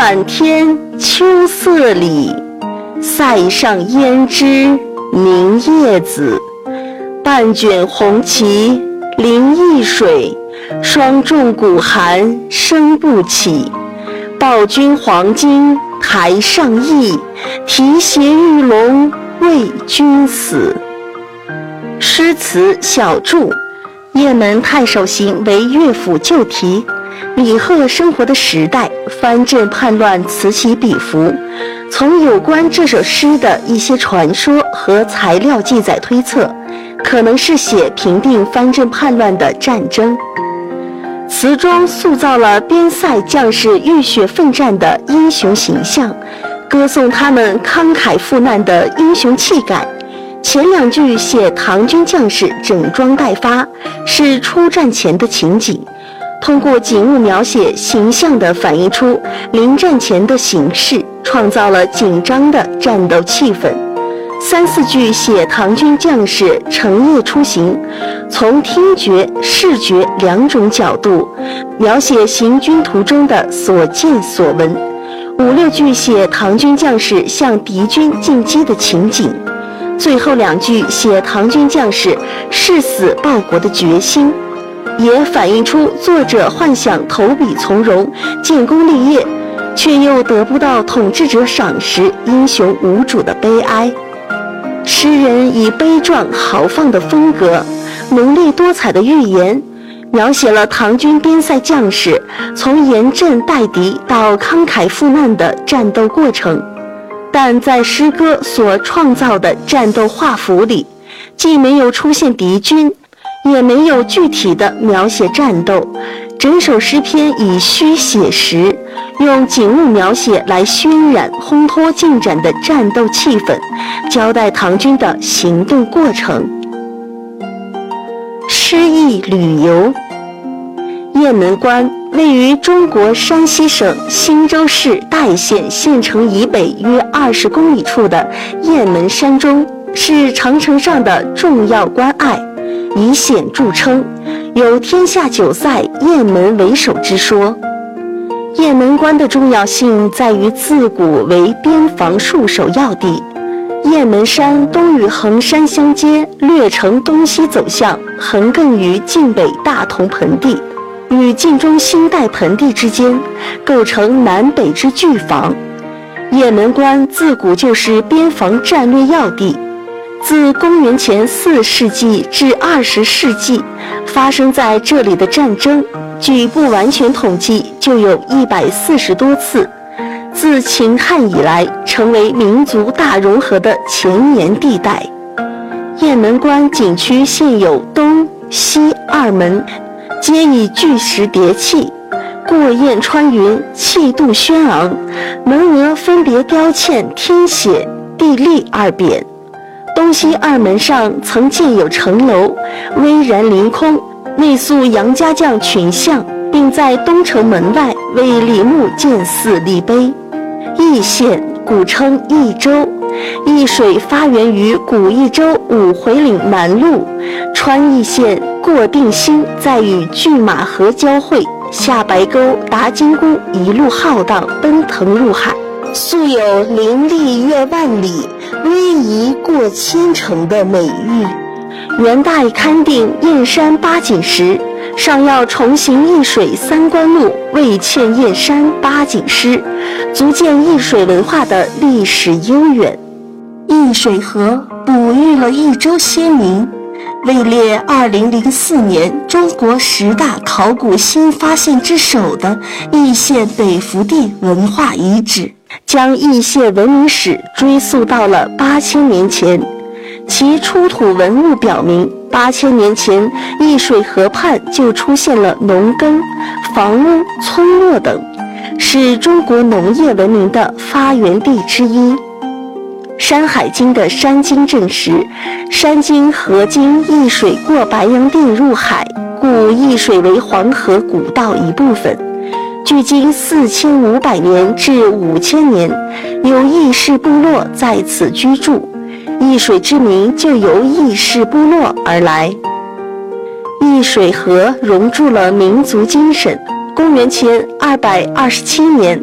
满天秋色里，塞上胭脂凝叶子。半卷红旗临易水，霜重鼓寒声不起。报君黄金台上意，提携玉龙为君死。诗词小注：雁门太守行为乐府旧题，李贺生活的时代，藩镇叛乱此起彼伏。从有关这首诗的一些传说和材料记载推测，可能是写平定藩镇叛乱的战争。词中塑造了边塞将士浴血奋战的英雄形象，歌颂他们慷慨赴难的英雄气概。前两句写唐军将士整装待发，是出战前的情景，通过景物描写形象地反映出临战前的形势，创造了紧张的战斗气氛。三四句写唐军将士乘夜出行，从听觉、视觉两种角度描写行军途中的所见所闻。五六句写唐军将士向敌军进击的情景。最后两句写唐军将士誓死报国的决心，也反映出作者幻想投笔从戎、建功立业，却又得不到统治者赏识、英雄无主的悲哀。诗人以悲壮豪放的风格，浓烈多彩的寓言，描写了唐军边塞将士从严阵待敌到慷慨赴难的战斗过程。但在诗歌所创造的战斗画幅里，既没有出现敌军，也没有具体的描写战斗。整首诗篇以虚写实，用景物描写来渲染烘托进展的战斗气氛，交代唐军的行动过程。诗意旅游。雁门关位于中国山西省忻州市代县县城以北约20公里处的雁门山中，是长城上的重要关隘，以险著称，有天下9塞雁门为首之说。雁门关的重要性在于自古为边防戍守要地。雁门山东与衡山相接，略呈东西走向，横亘于晋北大同盆地与晋中新代盆地之间，构成南北之拒防。雁门关自古就是边防战略要地，自公元前4世纪至20世纪发生在这里的战争，据不完全统计就有140多次。自秦汉以来，成为民族大融合的前沿地带。雁门关景区现有东西2门，皆以巨石叠砌，过雁穿云，气度轩昂，门额分别雕嵌天血、地利2匾。东西2门上曾建有城楼，巍然凌空，内塑杨家将群像，并在东城门外为李牧建寺立碑。易县古称益州，易水发源于古益州五回岭南路，穿易县过定兴，再与拒马河交汇，下白沟达金沽，一路浩荡奔腾入海，素有凌厉越万里，威仪过千城的美誉。元代勘定雁山8景时，尚要重行易水3关路，未嵌雁山8景诗，足见易水文化的历史悠远。易水河哺育了益州先民，位列2004年中国10大考古新发现之首的易县北福地文化遗址，将易县文明史追溯到了8000年前。其出土文物表明，8000年前易水河畔就出现了农耕、房屋、村落等，是中国农业文明的发源地之一。《山海经》的山经证实，山经河经易水过白洋淀入海，故易水为黄河古道一部分。距今4500年至5000年，有易氏部落在此居住，易水之名就由易氏部落而来。易水河融入了民族精神。公元前227年，